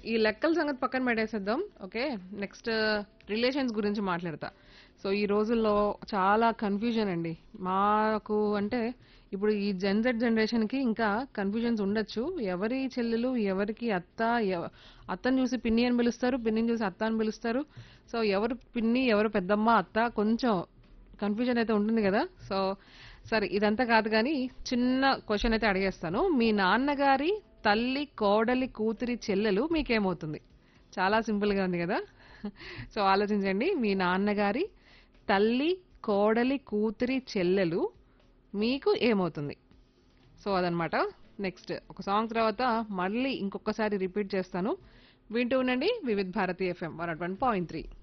ఈ లెక్కల సంగతి పక్కన పెట్టేసేద్దాం. ఓకే. నెక్స్ట్ రిలేషన్స్ గురించి మాట్లాడతా. సో ఈ రోజుల్లో చాలా కన్‌ఫ్యూజన్ అండి. మాకు అంటే ఇప్పుడు ఈ జెన్‌జెడ్ జనరేషన్‌కి ఇంకా కన్‌ఫ్యూజన్స్ ఉండొచ్చు. ఎవరి చెల్లెలు, ఎవరికి అత్త, అత్తని చూసి పిన్ని అని పిలుస్తారు. పిన్నిని చూసి అత్త అని పిలుస్తారు. సో ఎవరు పిన్ని, ఎవరు పెద్దమ్మ, అత్త కొంచెం కన్‌ఫ్యూజన్ అయితే ఉంటుంది గదా! సో సరే ఇదంతా కాదు గానీ చిన్న క్వెషన్ అయితే అడిగేస్తాను. మీ నాన్నగారి తల్లి, కోడలి, కూతురి చెల్లెలు మీకేమవుతుంది? చాలా సింపుల్‌గా ఉంది గదా! సో ఆలోచించండి. మీ నాన్నగారి తల్లి, కోడలి, కూతురి చెల్లెలు మీకు ఏమవుతుంది? సో అదనమాట. నెక్స్ట్ ఒక సాంగ్ తర్వాత మళ్ళీ ఇంకొకసారి రిపీట్ చేస్తాను. వింటూ ఉండండి వివిధ్ భారతి ఎఫ్ఎం 101.3.